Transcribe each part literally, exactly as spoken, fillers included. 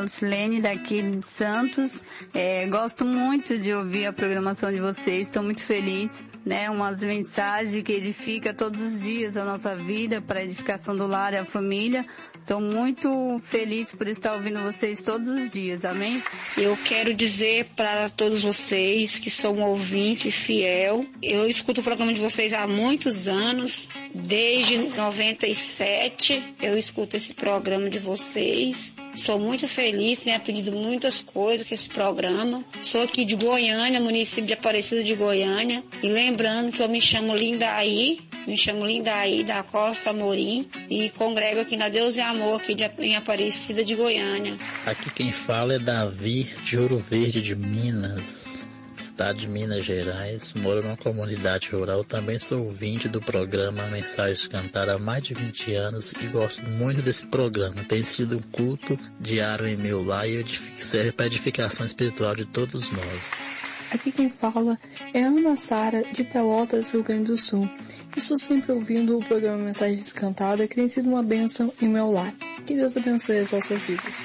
Lucilene, daqui de Santos. É, gosto muito de ouvir a programação de vocês, estou muito feliz, né? Umas mensagens que edificam todos os dias a nossa vida, para a edificação do lar e a família. Estou muito feliz por estar ouvindo vocês todos os dias, amém? Eu quero dizer para todos vocês que sou um ouvinte fiel, eu escuto o programa de vocês há muitos anos, desde noventa e sete eu escuto esse programa de vocês. Sou muito feliz, tenho aprendido muitas coisas com esse programa. Sou aqui de Goiânia, município de Aparecida de Goiânia, e lembrando que eu me chamo Lindaí, me chamo Lindaí da Costa Amorim e congrego aqui na Deus e Amor aqui de, em Aparecida de Goiânia. Aqui quem fala é Davi de Ouro Verde de Minas, estado de Minas Gerais. Moro numa comunidade rural, também sou ouvinte do programa Mensagens Cantadas há mais de vinte anos e gosto muito desse programa. Tem sido um culto diário em meu lar e serve para a edificação espiritual de todos nós. Aqui quem fala é Ana Sara, de Pelotas, Rio Grande do Sul. Estou sempre ouvindo o programa Mensagens Cantadas, que tem sido uma bênção em meu lar. Que Deus abençoe as nossas vidas.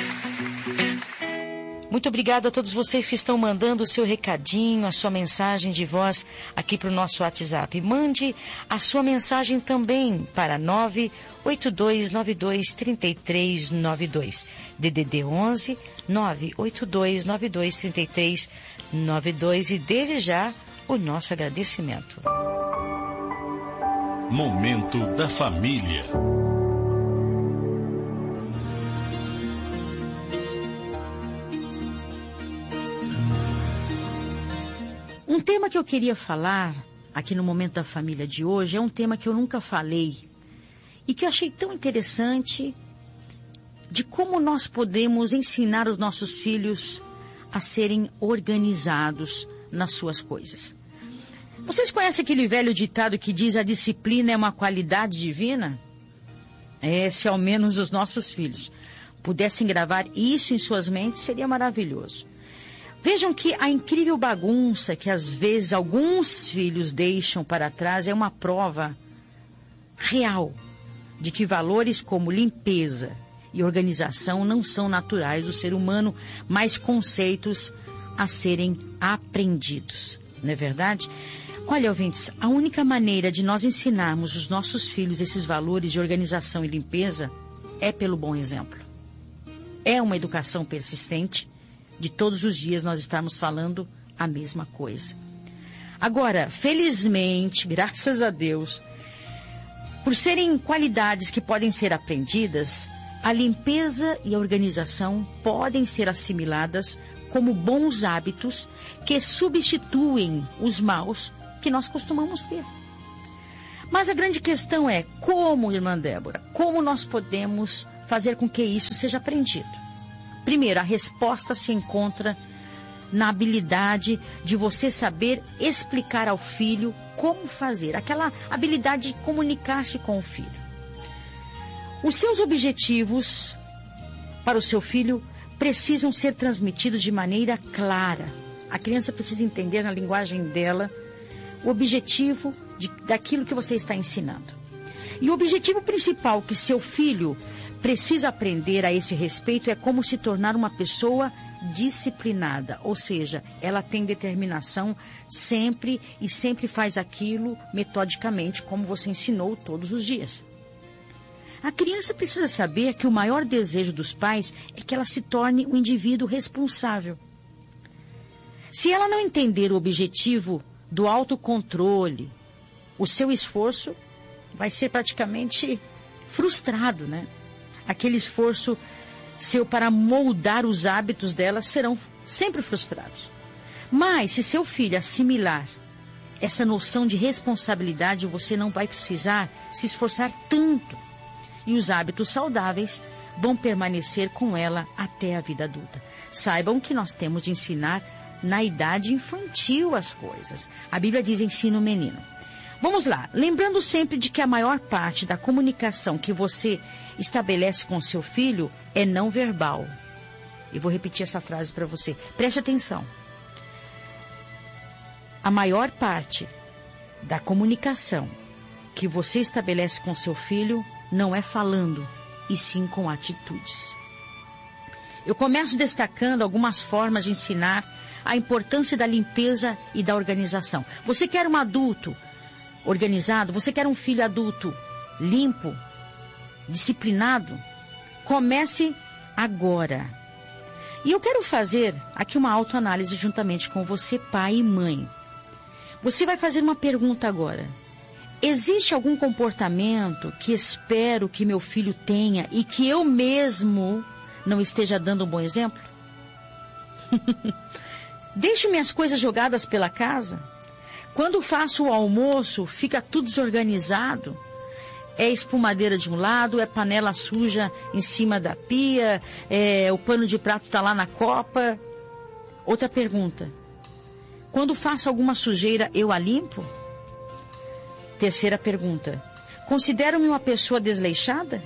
Muito obrigado a todos vocês que estão mandando o seu recadinho, a sua mensagem de voz aqui para o nosso WhatsApp. Mande a sua mensagem também para nove oito dois nove dois três três nove dois. D D D onze nove oito dois nove dois três três nove dois, e desde já o nosso agradecimento. Momento da Família. Um tema que eu queria falar aqui no Momento da Família de hoje é um tema que eu nunca falei e que eu achei tão interessante, de como nós podemos ensinar os nossos filhos a serem organizados nas suas coisas. Vocês conhecem aquele velho ditado que diz: a disciplina é uma qualidade divina? É, se ao menos os nossos filhos pudessem gravar isso em suas mentes, seria maravilhoso. Vejam que a incrível bagunça que às vezes alguns filhos deixam para trás é uma prova real de que valores como limpeza e organização não são naturais do ser humano, mas conceitos a serem aprendidos. Não é verdade? Olha, ouvintes, a única maneira de nós ensinarmos os nossos filhos esses valores de organização e limpeza é pelo bom exemplo. É uma educação persistente, de todos os dias nós estarmos falando a mesma coisa. Agora, felizmente, graças a Deus, por serem qualidades que podem ser aprendidas, a limpeza e a organização podem ser assimiladas como bons hábitos que substituem os maus que nós costumamos ter. Mas a grande questão é como, irmã Débora, como nós podemos fazer com que isso seja aprendido? Primeiro, a resposta se encontra na habilidade de você saber explicar ao filho como fazer, aquela habilidade de comunicar-se com o filho. Os seus objetivos para o seu filho precisam ser transmitidos de maneira clara. A criança precisa entender na linguagem dela o objetivo de, daquilo que você está ensinando. E o objetivo principal que seu filho precisa aprender a esse respeito é como se tornar uma pessoa disciplinada, ou seja, ela tem determinação sempre e sempre faz aquilo metodicamente, como você ensinou todos os dias. A criança precisa saber que o maior desejo dos pais é que ela se torne um indivíduo responsável. Se ela não entender o objetivo do autocontrole, o seu esforço vai ser praticamente frustrado, né? Aquele esforço seu para moldar os hábitos dela serão sempre frustrados. Mas se seu filho assimilar essa noção de responsabilidade, você não vai precisar se esforçar tanto. E os hábitos saudáveis vão permanecer com ela até a vida adulta. Saibam que nós temos de ensinar na idade infantil as coisas. A Bíblia diz: ensina o menino. Vamos lá, lembrando sempre de que a maior parte da comunicação que você estabelece com seu filho é não verbal. E vou repetir essa frase para você. Preste atenção. A maior parte da comunicação que você estabelece com seu filho não é falando, e sim com atitudes. Eu começo destacando algumas formas de ensinar a importância da limpeza e da organização. Você quer um adulto organizado? Você quer um filho adulto limpo, disciplinado? Comece agora. E eu quero fazer aqui uma autoanálise juntamente com você, pai e mãe. Você vai fazer uma pergunta agora. Existe algum comportamento que espero que meu filho tenha e que eu mesmo não esteja dando um bom exemplo? Deixo minhas coisas jogadas pela casa? Quando faço o almoço, fica tudo desorganizado? É espumadeira de um lado, é panela suja em cima da pia, é, o pano de prato está lá na copa. Outra pergunta. Quando faço alguma sujeira, eu a limpo? Terceira pergunta. Considero-me uma pessoa desleixada?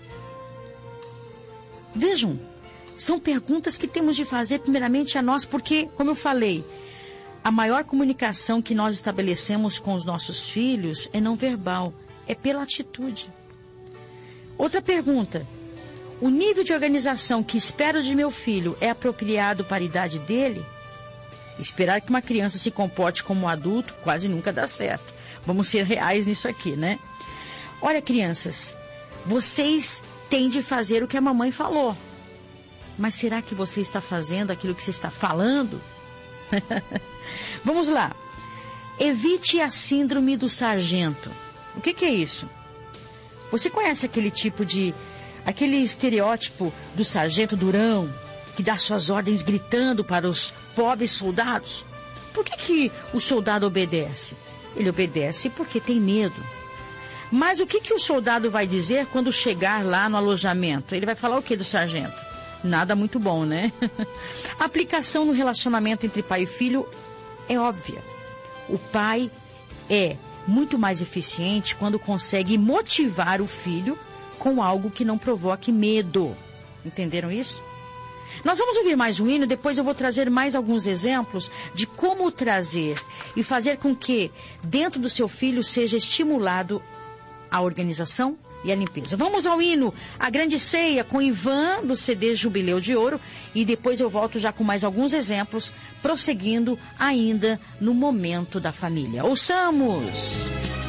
Vejam, são perguntas que temos de fazer primeiramente a nós, porque, como eu falei, a maior comunicação que nós estabelecemos com os nossos filhos é não verbal. É pela atitude. Outra pergunta. O nível de organização que espero de meu filho é apropriado para a idade dele? Esperar que uma criança se comporte como um adulto quase nunca dá certo. Vamos ser reais nisso aqui, né? Olha, crianças, vocês têm de fazer o que a mamãe falou. Mas será que você está fazendo aquilo que você está falando? Vamos lá. Evite a síndrome do sargento. O que, que é isso? Você conhece aquele tipo de... aquele estereótipo do sargento durão, que dá suas ordens gritando para os pobres soldados? Por que, que o soldado obedece? Ele obedece porque tem medo. Mas o que, que o soldado vai dizer quando chegar lá no alojamento? Ele vai falar o que do sargento? Nada muito bom, né? A aplicação no relacionamento entre pai e filho é óbvia. O pai é muito mais eficiente quando consegue motivar o filho com algo que não provoque medo. Entenderam isso? Nós vamos ouvir mais um hino, depois eu vou trazer mais alguns exemplos de como trazer e fazer com que dentro do seu filho seja estimulado a organização e a limpeza. Vamos ao hino, a Grande Ceia, com Ivan, do C D Jubileu de Ouro, e depois eu volto já com mais alguns exemplos, prosseguindo ainda no momento da família. Ouçamos!